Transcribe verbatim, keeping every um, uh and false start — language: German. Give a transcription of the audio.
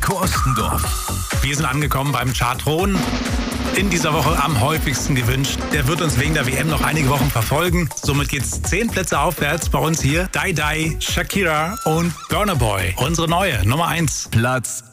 Heiko Ostendorf. Wir sind angekommen beim Chartron. In dieser Woche am häufigsten gewünscht. Der wird uns wegen der W M noch einige Wochen verfolgen. Somit geht's zehn Plätze aufwärts bei uns hier. Dai Dai, Shakira und Burna Boy. Unsere neue Nummer eins. Platz